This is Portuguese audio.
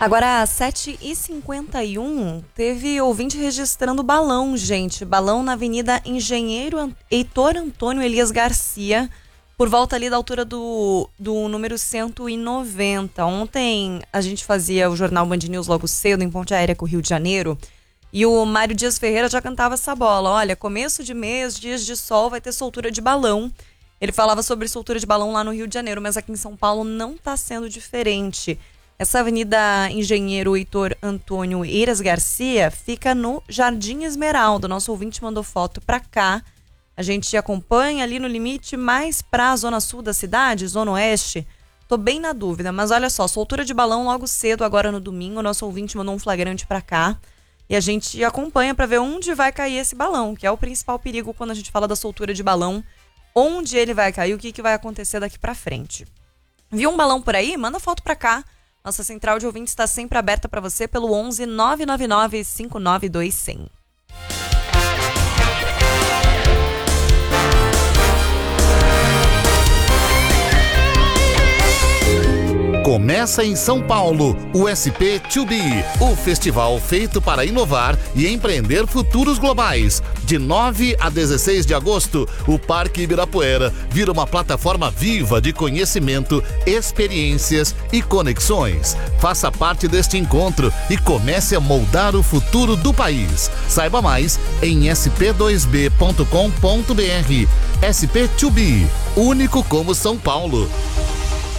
Agora, às 7h51, teve ouvinte registrando balão, gente. Balão na Avenida Engenheiro Heitor Antônio Elias Garcia, por volta ali da altura do número 190. Ontem a gente fazia o jornal Band News logo cedo em Ponte Aérea com o Rio de Janeiro. E o Mário Dias Ferreira já cantava essa bola. Olha, começo de mês, dias de sol, vai ter soltura de balão. Ele falava sobre soltura de balão lá no Rio de Janeiro, mas aqui em São Paulo não está sendo diferente. Essa Avenida Engenheiro Heitor Antônio Elias Garcia fica no Jardim Esmeralda. Nosso ouvinte mandou foto para cá. A gente acompanha ali no limite mais para a zona sul da cidade, zona oeste. Tô bem na dúvida, mas olha só, soltura de balão logo cedo, agora no domingo. Nosso ouvinte mandou um flagrante para cá. E a gente acompanha para ver onde vai cair esse balão, que é o principal perigo quando a gente fala da soltura de balão. Onde ele vai cair, o que vai acontecer daqui para frente. Viu um balão por aí? Manda foto para cá. Nossa central de ouvintes está sempre aberta para você pelo 11 999 592 100. Começa em São Paulo o SP2B, o festival feito para inovar e empreender futuros globais. De 9 a 16 de agosto, o Parque Ibirapuera vira uma plataforma viva de conhecimento, experiências e conexões. Faça parte deste encontro e comece a moldar o futuro do país. Saiba mais em sp2b.com.br. SP2B, único como São Paulo.